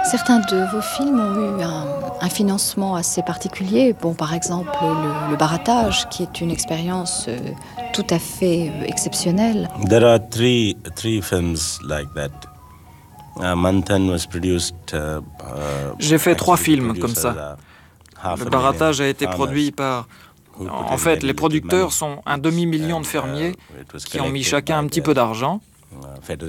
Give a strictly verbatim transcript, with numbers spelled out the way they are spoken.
Certains de vos films ont eu un, un financement assez particulier. Bon, par exemple, le, le baratage, qui est une expérience euh, tout à fait euh, exceptionnelle. There are three, three films like that. Uh, Manthan was produced, uh, uh, J'ai fait trois films comme ça. Le baratage a été produit par... En fait, les producteurs sont un demi-million de fermiers qui ont mis chacun un petit peu d'argent.